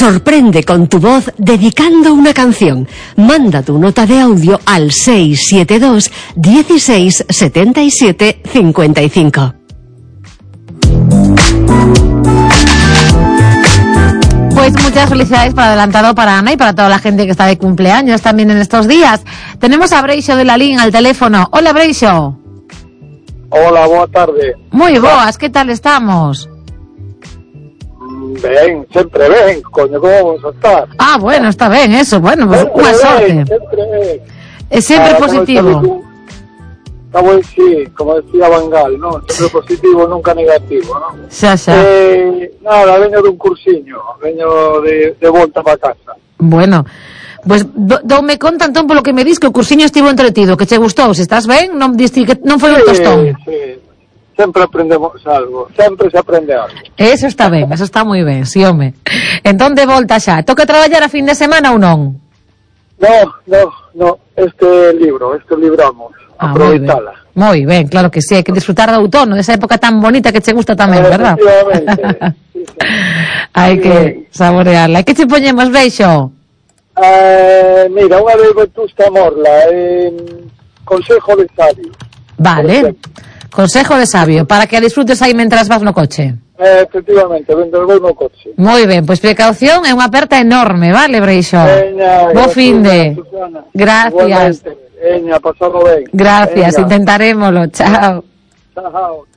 Sorprende con tu voz dedicando una canción. Manda tu nota de audio al 672 16 77 55. Pues muchas felicidades por adelantado para Ana y para toda la gente que está de cumpleaños también en estos días. Tenemos a Breixo de la Lín al teléfono. Hola, Breixo. Hola, boa tarde. Moi boas, que tal estamos? Ben, sempre ben, coño, como vamos a estar? Ah, bueno, está ben, eso, bueno, pues unha sorte. Sempre ben. É sempre positivo. Como sí, como decía Bangal, ¿no? Sempre positivo, nunca negativo, ¿no? Xa. Nada, veño dun cursiño, veño de volta para casa. Bueno, pues me conta entón polo que me dis que o cursiño estivo entretido, que che gustou, se estás ben, non diste que non foi un tostón. Sí. Sempre aprendemos algo, sempre se aprende algo. Eso está ben, eso está moi ben, sí, home. Entón de volta xa, toca traballar a fin de semana ou non? No, este libramos, aproveitala. Moi ben, claro que sí, hai que disfrutar do outono, desa época tan bonita que che gusta tamén, verdad? Efectivamente, sí. Hai que saborearla. E que che poñemos, Breixo? Mira, unha de Vetusta Morla, Consejo de Sabio. Vale, consejo de sabio, para que a disfrutes aí mentras vas no coche. Efectivamente, vendo vou no coche. Moi ben, pois precaución e unha aperta enorme, vale, Breixo? Bo finde. Gracias. Veña, pasado ben. Gracias, Veña. intentarémolo. Chao. Chao.